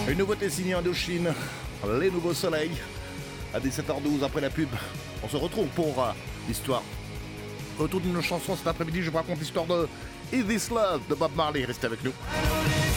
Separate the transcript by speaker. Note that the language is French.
Speaker 1: Une nouveauté signée Indochine, Les Nouveaux Soleils. À 17h12 après la pub, on se retrouve pour l'histoire. Autour d'une chanson cet après-midi, je vous raconte l'histoire de Is This Love de Bob Marley. Restez avec nous.